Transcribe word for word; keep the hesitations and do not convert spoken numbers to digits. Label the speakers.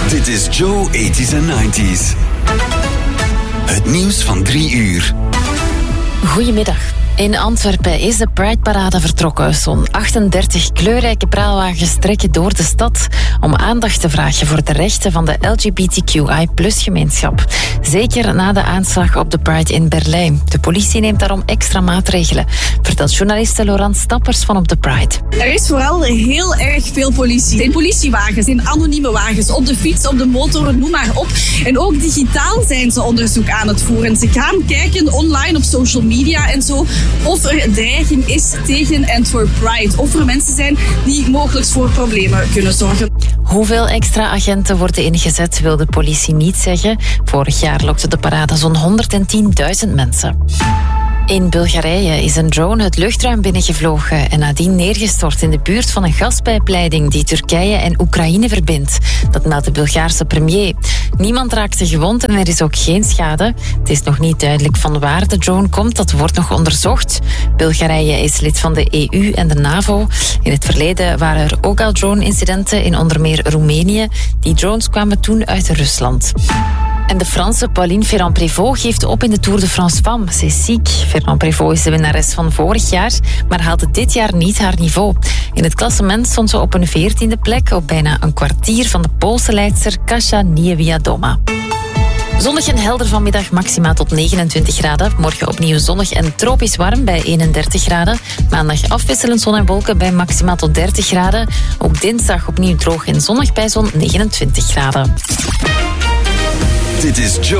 Speaker 1: Dit is Joe tachtiger en negentiger. Het nieuws van drie uur.
Speaker 2: Goedemiddag. In Antwerpen is de Pride-parade vertrokken. Zo'n achtendertig kleurrijke praalwagens trekken door de stad om aandacht te vragen voor de rechten van de L G B T Q I plus gemeenschap. Zeker na de aanslag op de Pride in Berlijn. De politie neemt daarom extra maatregelen, vertelt journaliste Laurent Stappers van op de Pride.
Speaker 3: Er is vooral heel erg veel politie. In politiewagens, in anonieme wagens, op de fiets, op de motor, noem maar op. En ook digitaal zijn ze onderzoek aan het voeren. Ze gaan kijken online op social media en zo of er dreiging is tegen en voor Pride. Of er mensen zijn die mogelijk voor problemen kunnen zorgen.
Speaker 2: Hoeveel extra agenten worden ingezet, wil de politie niet zeggen. Vorig jaar lokte de parade zo'n honderdtienduizend mensen. In Bulgarije is een drone het luchtruim binnengevlogen en nadien neergestort in de buurt van een gaspijpleiding die Turkije en Oekraïne verbindt. Dat meldt de Bulgaarse premier. Niemand raakte gewond en er is ook geen schade. Het is nog niet duidelijk van waar de drone komt, dat wordt nog onderzocht. Bulgarije is lid van de E U en de NAVO. In het verleden waren er ook al drone-incidenten in onder meer Roemenië. Die drones kwamen toen uit Rusland. En de Franse Pauline Ferrand-Prévot geeft op in de Tour de France Femmes. Ze is ziek. Ferrand-Prévot is de winnares van vorig jaar, maar haalde dit jaar niet haar niveau. In het klassement stond ze op een veertiende plek, op bijna een kwartier van de Poolse leidster Kasia Niewiadoma. Zonnig en helder vanmiddag, maxima tot negenentwintig graden. Morgen opnieuw zonnig en tropisch warm bij eenendertig graden. Maandag afwisselend zon en wolken bij maxima tot dertig graden. Ook dinsdag opnieuw droog en zonnig bij zo'n negenentwintig graden.
Speaker 1: Dit is Joe